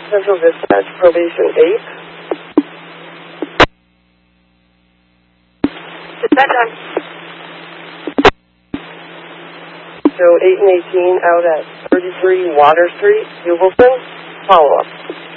Central Dispatch, Probation 8. Dispatch on. Show 8 and 18 out at 33 Water Street, Hubelton. Follow up.